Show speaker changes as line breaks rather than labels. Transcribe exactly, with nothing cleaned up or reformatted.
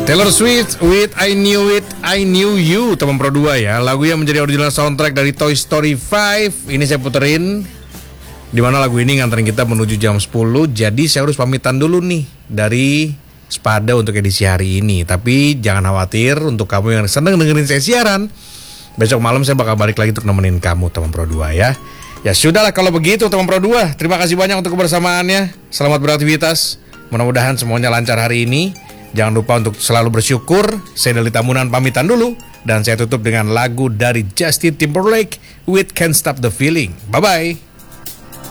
Taylor Swift with I Knew It, I Knew You, teman Pro dua ya. Lagu yang menjadi original soundtrack dari Toy Story lima. Ini saya puterin, dimana lagu ini nganterin kita menuju jam sepuluh. Jadi saya harus pamitan dulu nih dari Spada untuk edisi hari ini. Tapi jangan khawatir, untuk kamu yang senang dengerin saya siaran, besok malam saya bakal balik lagi untuk nemenin kamu teman Pro dua ya. Ya sudahlah kalau begitu teman Pro dua. Terima kasih banyak untuk kebersamaannya. Selamat beraktivitas. Mudah-mudahan semuanya lancar hari ini. Jangan lupa untuk selalu bersyukur. Saya Dali Tamunan pamitan dulu. Dan saya tutup dengan lagu dari Justin Timberlake with Can't Stop the Feeling. Bye-bye.